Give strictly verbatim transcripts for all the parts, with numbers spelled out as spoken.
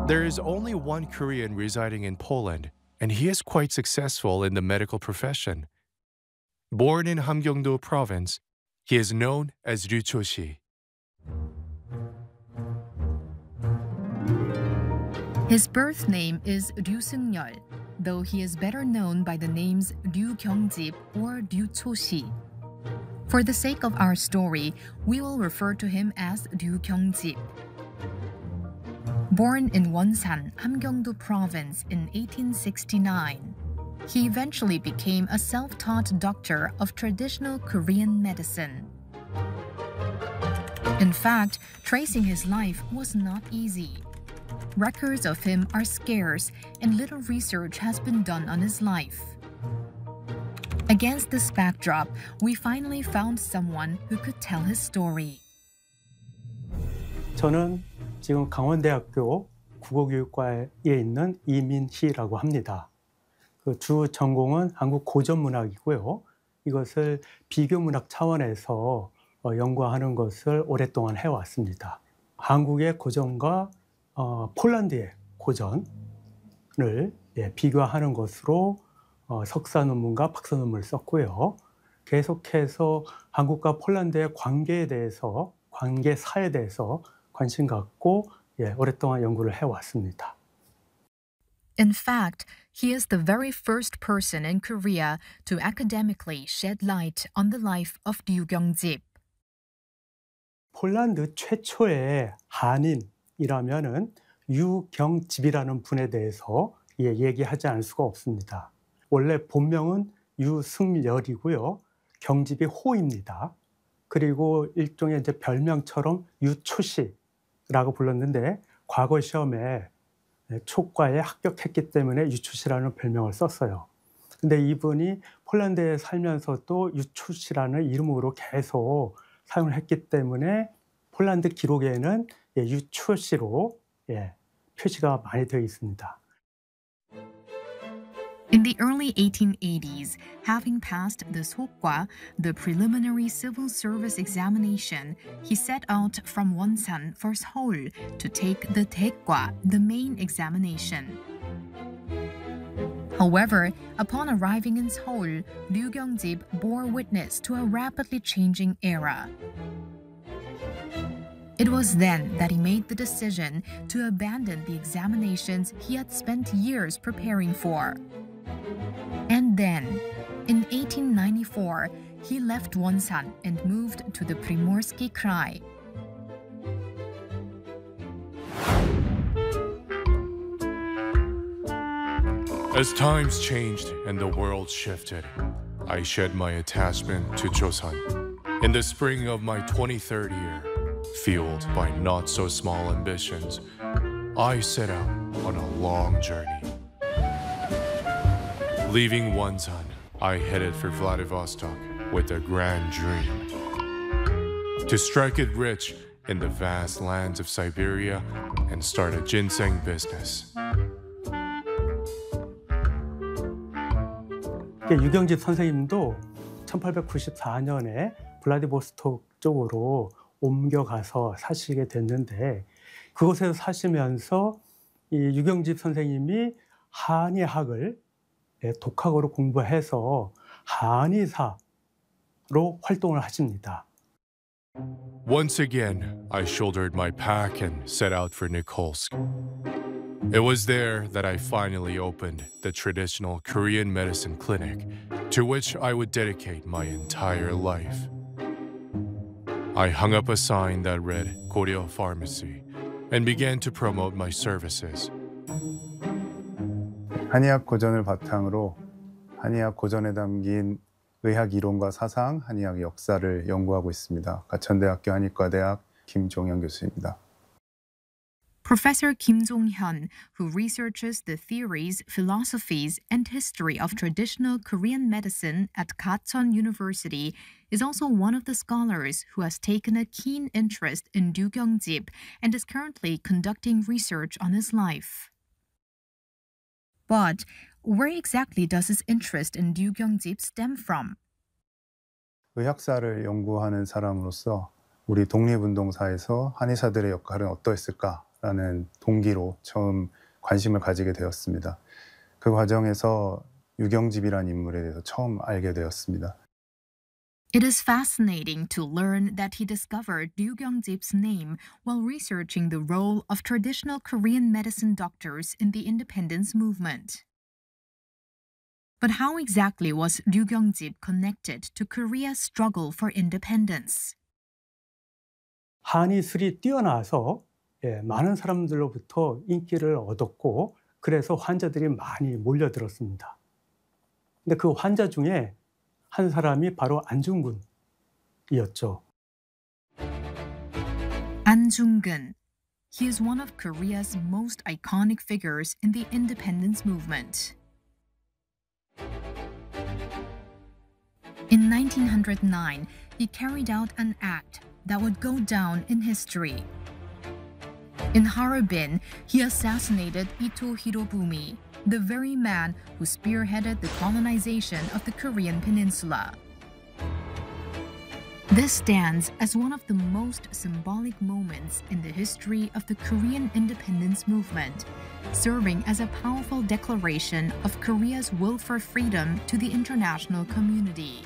There is only one Korean residing in Poland, and he is quite successful in the medical profession. Born in Hamgyongdo province, he is known as Ryu Cho-si. His birth name is Ryu Seung-yeol, though he is better known by the names Ryu Kyung-jip or Ryu Cho-si. For the sake of our story, we will refer to him as Ryu Kyung-jip. Born in Wonsan, Hamgyongdo province in eighteen sixty-nine, he eventually became a self-taught doctor of traditional Korean medicine. In fact, tracing his life was not easy. Records of him are scarce, and little research has been done on his life. Against this backdrop, we finally found someone who could tell his story. 저는 지금 강원대학교 국어교육과에 있는 이민희라고 합니다. 그 주 전공은 한국 고전문학이고요. 이것을 비교문학 차원에서 연구하는 것을 오랫동안 해왔습니다. 한국의 고전과 어, 폴란드의 고전을 예, 비교하는 것으로 어, 석사 논문과 박사 논문을 썼고요. 계속해서 한국과 폴란드의 관계에 대해서, 관계사에 대해서 관심 갖고 예, 오랫동안 연구를 해왔습니다. In fact, he is the very first person in Korea to academically shed light on the life of Ryu Kyung-jip. 폴란드 최초의 한인이라면은 유경집이라는 분에 대해서 예, 얘기하지 않을 수가 없습니다. 원래 본명은 유승열이고요. 경집이 호입니다. 그리고 일종의 이제 별명처럼 유초시라고 불렀는데 과거 시험에 초과에 합격했기 때문에 유초시라는 별명을 썼어요. 근데 이분이 폴란드에 살면서도 유초시라는 이름으로 계속 사용을 했기 때문에 폴란드 기록에는 예, 유초시로 예, 표시가 많이 되어 있습니다. In the early eighteen eighties, having passed the Sokwa, the preliminary civil service examination, he set out from Wonsan for Seoul to take the Taekwa, the main examination. However, upon arriving in Seoul, Ryu Kyung-jip bore witness to a rapidly changing era. It was then that he made the decision to abandon the examinations he had spent years preparing for. And then, in eighteen ninety-four, he left Wonsan and moved to the Primorsky Krai. As times changed and the world shifted, I shed my attachment to Joseon. In the spring of my twenty-third year, fueled by not-so-small ambitions, I set out on a long journey. Leaving Wonsan, I headed for Vladivostok with a grand dream. To strike it rich in the vast lands of Siberia and start a ginseng business. 유경집 선생님도 천팔백구십사 년에 블라디보스토크 쪽으로 옮겨가서 사시게 됐는데 그곳에서 사시면서 이 유경집 선생님이 한의학을 독학으로 공부해서 한의사로 활동을 하십니다. Once again, I shouldered my pack and set out for Nikolsk. It was there that I finally opened the traditional Korean medicine clinic to which I would dedicate my entire life. I hung up a sign that read Goryeo Pharmacy and began to promote my services. 한의학 고전을 바탕으로 한의학 고전에 담긴 의학 이론과 사상, 한의학 역사를 연구하고 있습니다. 가천대학교 한의과대학 김종현 교수입니다. Professor Kim Jong-hyun, who researches the theories, philosophies, and history of traditional Korean medicine at Gachon University, is also one of the scholars who has taken a keen interest in Ryu Kyung-jip and is currently conducting research on his life. But where exactly does his interest in Ryu Kyung-jip stem from? 의학사를 연구하는 사람으로서 우리 독립운동사에서 한의사들의 역할은 어떠했을까? 라는 동기로 처음 관심을 가지게 되었습니다. 그 과정에서 유경집이라는 인물에 대해서 처음 알게 되었습니다. It is fascinating to learn that he discovered Ryu Kyung-jib's name while researching the role of traditional Korean medicine doctors in the independence movement. But how exactly was Ryu Kyung-jib connected to Korea's struggle for independence? 한의술이 뛰어나서 예, 많은 사람들로부터 인기를 얻었고 그래서 환자들이 많이 몰려들었습니다. 근데 그 환자 중에 한 사람이 바로 안중근이었죠. Anjung-gun. He is one of Korea's most iconic figures in the independence movement. In nineteen oh nine, he carried out an act that would go down in history. In Harbin, he assassinated Ito Hirobumi, the very man who spearheaded the colonization of the Korean peninsula. This stands as one of the most symbolic moments in the history of the Korean independence movement, serving as a powerful declaration of Korea's will for freedom to the international community.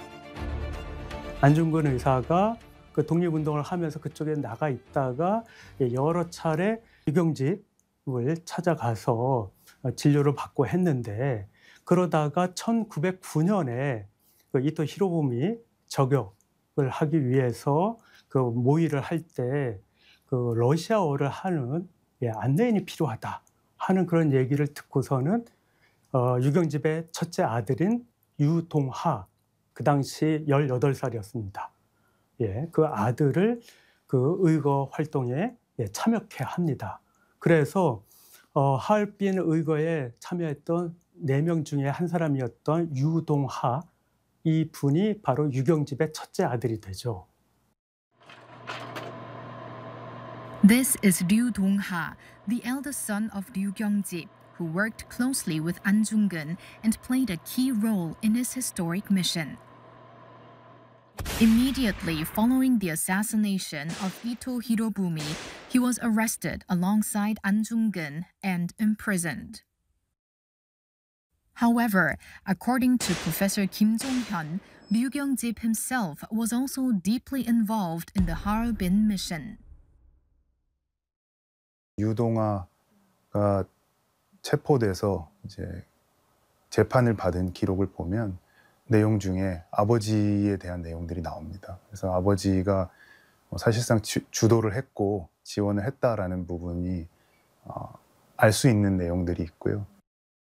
안중근 의사가 그 독립운동을 하면서 그쪽에 나가 있다가 여러 차례 유경집을 찾아가서 진료를 받고 했는데 그러다가 천구백구 년에 그 이토 히로부미 저격을 하기 위해서 그 모의를 할 때 그 러시아어를 하는 예, 안내인이 필요하다 하는 그런 얘기를 듣고서는 어, 유경집의 첫째 아들인 유동하, 그 당시 열여덟 살이었습니다. 예, 그 아들을 그 의거 활동에 예, 참여케 합니다. 그래서 어, 하얼빈 의거에 참여했던 네 명 중에 한 사람이었던 유동하, 이 분이 바로 유경집의 첫째 아들이 되죠. This is Ryu Dong-ha, the eldest son of Ryu Kyung-jib, who worked closely with An Jung-gun and played a key role in his historic mission. Immediately following the assassination of Ito Hirobumi, he was arrested alongside An Jung-gun and imprisoned. However, according to Professor Kim Jong-hyun, Ryu Kyung-jib himself was also deeply involved in the Harbin mission. 유동하가 체포돼서 이제 재판을 받은 기록을 보면 내용 중에 아버지에 대한 내용들이 나옵니다. 그래서 아버지가 사실상 주, 주도를 했고 지원을 했다라는 부분이 어, 알 수 있는 내용들이 있고요.